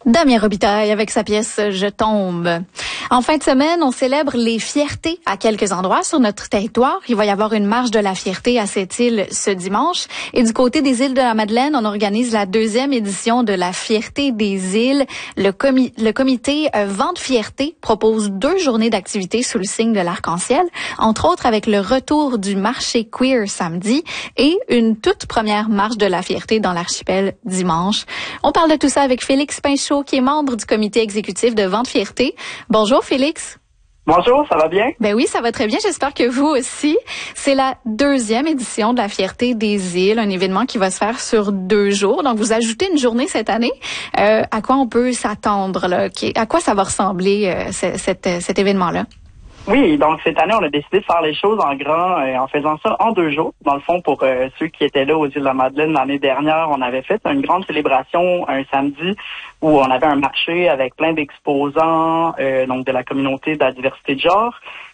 Damien Robitaille avec sa pièce « Je tombe ». En fin de semaine, on célèbre les fiertés à quelques endroits sur notre territoire. Il va y avoir une marche de la fierté à Sept-Îles ce dimanche. Et du côté des îles de la Madeleine, on organise la 2e édition de la Fierté des îles. Le comité Vent de Fierté propose 2 journées d'activité sous le signe de l'arc-en-ciel, entre autres avec le retour du marché queer samedi et une toute première marche de la fierté dans l'archipel dimanche. On parle de tout ça avec Félix Pinchot, qui est membre du comité exécutif de Vent de Fierté. Bonjour Félix. Bonjour, ça va bien? Ben oui, ça va très bien. J'espère que vous aussi. C'est la 2e édition de la Fierté des îles, un événement qui va se faire sur 2 jours. Donc, vous ajoutez une journée cette année. À quoi on peut s'attendre, là? À quoi ça va ressembler, cet événement-là? Oui, donc cette année, on a décidé de faire les choses en grand en faisant ça en 2 jours. Dans le fond, pour ceux qui étaient là aux îles de la Madeleine l'année dernière, on avait fait une grande célébration un samedi où on avait un marché avec plein d'exposants donc de la communauté de la diversité de genre.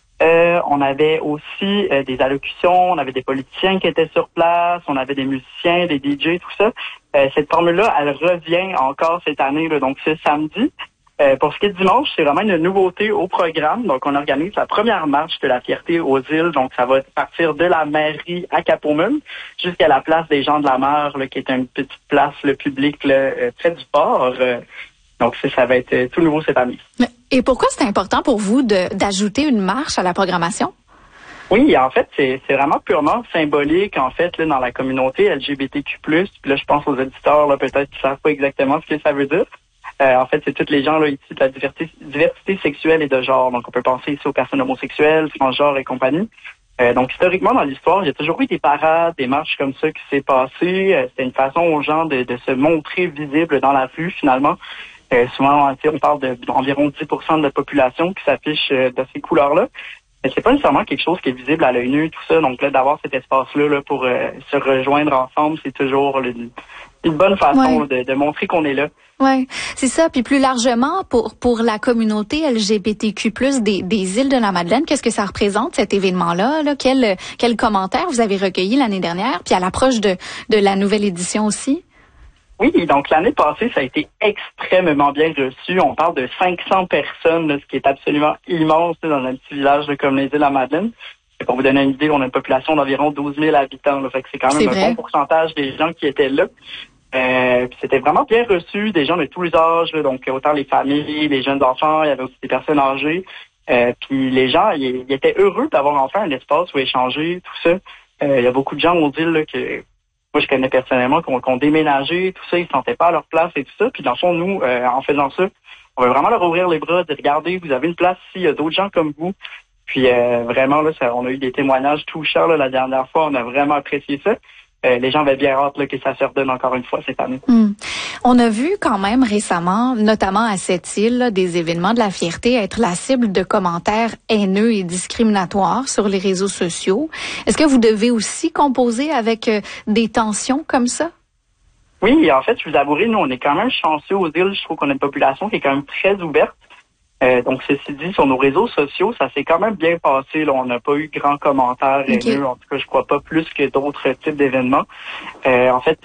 On avait aussi des allocutions, on avait des politiciens qui étaient sur place, on avait des musiciens, des DJ, tout ça. Cette formule-là, elle revient encore cette année, là, donc ce samedi. Pour ce qui est de dimanche, c'est vraiment une nouveauté au programme. Donc, on organise la première marche de la fierté aux îles. Donc, ça va partir de la mairie à Cap-aux-Mules jusqu'à la place des gens de la mer, là, qui est une petite place publique près du port. Donc, ça va être tout nouveau cette année. Et pourquoi c'est important pour vous d'ajouter une marche à la programmation? Oui, en fait, c'est vraiment purement symbolique, en fait, là, dans la communauté LGBTQ+. Puis là, je pense aux auditeurs, là, peut-être qu'ils ne savent pas exactement ce que ça veut dire. En fait, c'est tous les gens là ici de la diversité sexuelle et de genre. Donc, on peut penser ici aux personnes homosexuelles, transgenres et compagnie. Donc, historiquement, dans l'histoire, il y a toujours eu des parades, des marches comme ça qui s'est passé. C'était une façon aux gens de se montrer visibles dans la rue, finalement. Souvent, on parle d'environ 10% de la population qui s'affiche de ces couleurs-là. Mais c'est pas nécessairement quelque chose qui est visible à l'œil nu, tout ça. Donc, là, d'avoir cet espace-là là, pour se rejoindre ensemble, c'est toujours une bonne façon de montrer qu'on est là. Ouais, c'est ça. Puis plus largement, pour la communauté LGBTQ+, des îles de la Madeleine, qu'est-ce que ça représente, cet événement-là? Là? Quel commentaire vous avez recueilli l'année dernière? Puis à l'approche de la nouvelle édition aussi? Oui, donc l'année passée, ça a été extrêmement bien reçu. On parle de 500 personnes, là, ce qui est absolument immense là, dans un petit village là, comme les îles de la Madeleine. Et pour vous donner une idée, on a une population d'environ 12 000 habitants. Là, fait que c'est quand même un bon pourcentage des gens qui étaient là. Puis c'était vraiment bien reçu, des gens de tous les âges, là, donc autant les familles, les jeunes enfants, il y avait aussi des personnes âgées. Puis les gens, ils étaient heureux d'avoir enfin un espace où échanger, tout ça. Il y a beaucoup de gens aux îles là, que moi je connais personnellement, qui ont déménagé, tout ça, ils se sentaient pas à leur place et tout ça. Puis dans le fond, nous, en faisant ça, on veut vraiment leur ouvrir les bras, dire regardez, vous avez une place ici, il y a d'autres gens comme vous. Puis vraiment, là, on a eu des témoignages touchants là, la dernière fois, on a vraiment apprécié ça. Les gens avaient bien hâte là, que ça se redonne encore une fois cette année. On a vu quand même récemment, notamment à Sept-Îles, là, des événements de la fierté être la cible de commentaires haineux et discriminatoires sur les réseaux sociaux. Est-ce que vous devez aussi composer avec des tensions comme ça? Oui, en fait, je vous avouerai, nous, on est quand même chanceux aux îles. Je trouve qu'on a une population qui est quand même très ouverte. Donc, ceci dit, sur nos réseaux sociaux, ça s'est quand même bien passé. Là. On n'a pas eu grand commentaire haineux. En tout cas, je crois pas plus que d'autres types d'événements. En fait,